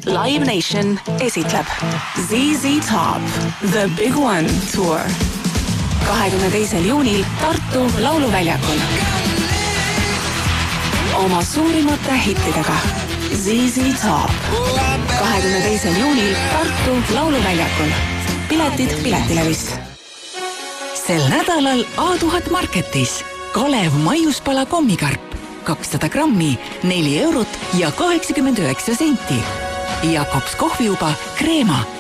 Live Nation esitleb ZZ Top The Big One Tour 22. juunil Tartu Lauluväljakul. Oma suurimate hittidega ZZ Top 22. juunil Tartu Lauluväljakul. Piletid Piletilevist. Sel nädalal A1000 Marketis Kalev maiuspala kommikarp 200 grammi, 4 € ja 89 senti. Jakobs kohviuba Kreema